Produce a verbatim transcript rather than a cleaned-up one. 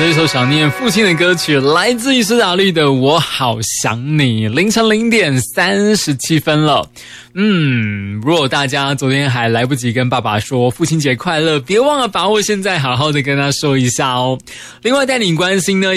这一首想念父亲的歌曲，来自于苏打绿的《我好想你》。凌晨零点三十七分了。嗯，如果大家昨天还来不及跟爸爸说父亲节快乐，别忘了把握现在，好好的跟他说一下哦。另外带你关心呢。